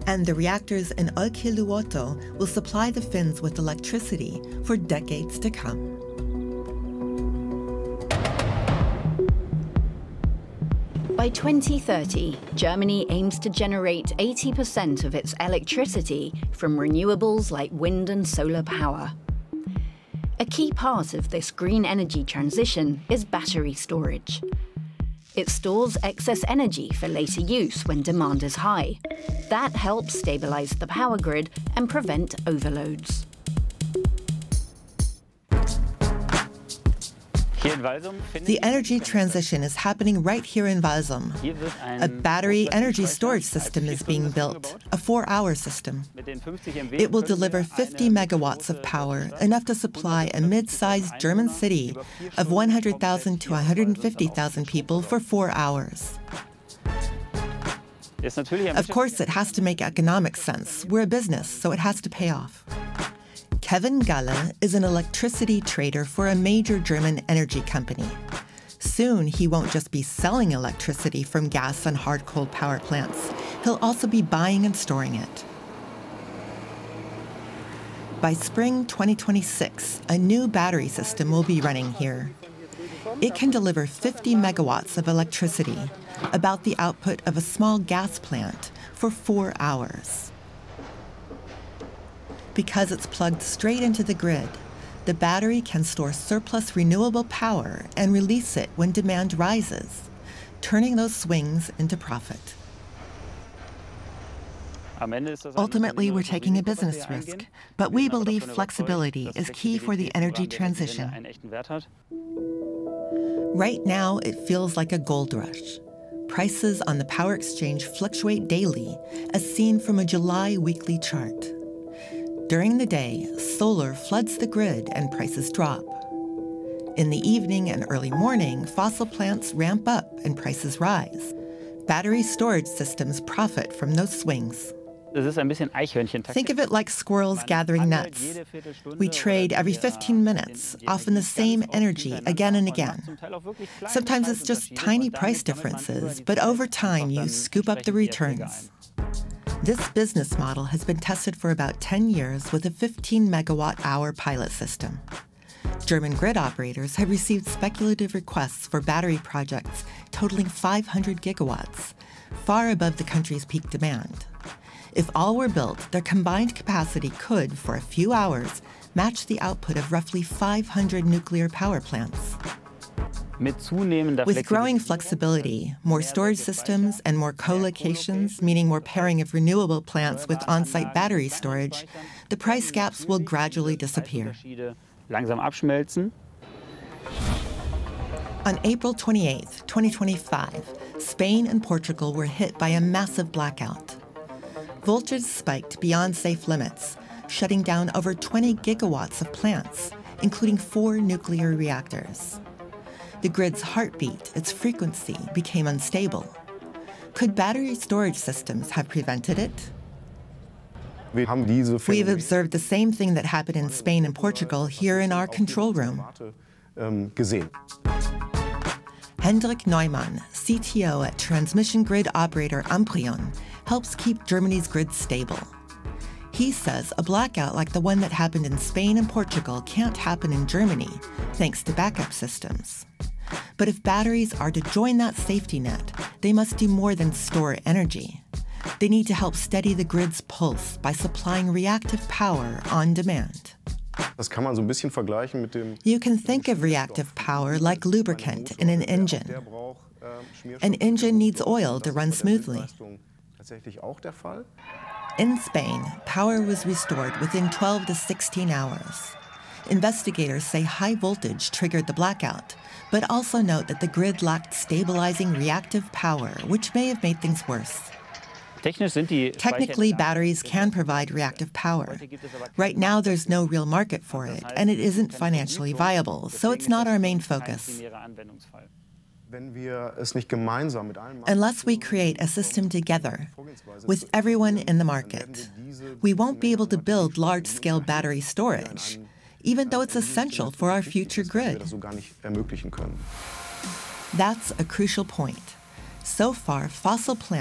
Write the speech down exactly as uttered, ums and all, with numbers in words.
And the reactors in Olkiluoto will supply the Finns with electricity for decades to come. By twenty thirty, Germany aims to generate eighty percent of its electricity from renewables like wind and solar power. A key part of this green energy transition is battery storage. It stores excess energy for later use when demand is high. That helps stabilize the power grid and prevent overloads. The energy transition is happening right here in Walsum. A battery energy storage system is being built, a four-hour system. It will deliver fifty megawatts of power, enough to supply a mid-sized German city of one hundred thousand to one hundred fifty thousand people for four hours. Of course, it has to make economic sense. We're a business, so it has to pay off. Kevin Galle is an electricity trader for a major German energy company. Soon, he won't just be selling electricity from gas and hard-coal power plants. He'll also be buying and storing it. By spring twenty twenty-six, a new battery system will be running here. It can deliver fifty megawatts of electricity, about the output of a small gas plant, for four hours. Because it's plugged straight into the grid, the battery can store surplus renewable power and release it when demand rises, turning those swings into profit. Ultimately, we're taking a business risk, but we believe flexibility is key for the energy transition. Right now, it feels like a gold rush. Prices on the power exchange fluctuate daily, as seen from a July weekly chart. During the day, solar floods the grid and prices drop. In the evening and early morning, fossil plants ramp up and prices rise. Battery storage systems profit from those swings. Think of it like squirrels gathering nuts. We trade every fifteen minutes, often the same energy again and again. Sometimes it's just tiny price differences, but over time you scoop up the returns. This business model has been tested for about ten years with a fifteen megawatt hour pilot system. German grid operators have received speculative requests for battery projects totaling five hundred gigawatts, far above the country's peak demand. If all were built, their combined capacity could, for a few hours, match the output of roughly five hundred nuclear power plants. With growing flexibility, more storage systems, and more co-locations, meaning more pairing of renewable plants with on-site battery storage, the price gaps will gradually disappear. On April twenty-eighth, twenty twenty-five, Spain and Portugal were hit by a massive blackout. Voltage spiked beyond safe limits, shutting down over twenty gigawatts of plants, including four nuclear reactors. The grid's heartbeat, its frequency, became unstable. Could battery storage systems have prevented it? We've observed the same thing that happened in Spain and Portugal here in our control room. Hendrik Neumann, C T O at transmission grid operator Amprion, helps keep Germany's grid stable. He says a blackout like the one that happened in Spain and Portugal can't happen in Germany, thanks to backup systems. But if batteries are to join that safety net, they must do more than store energy. They need to help steady the grid's pulse by supplying reactive power on demand. You can think of reactive power like lubricant in an engine. An engine needs oil to run smoothly. In Spain, power was restored within twelve to sixteen hours. Investigators say high voltage triggered the blackout, but also note that the grid lacked stabilizing reactive power, which may have made things worse. Technically, batteries can provide reactive power. Right now, there's no real market for it, and it isn't financially viable, so it's not our main focus. Unless we create a system together, with everyone in the market, we won't be able to build large-scale battery storage, even though it's essential for our future grid. That's a crucial point. So far, fossil plants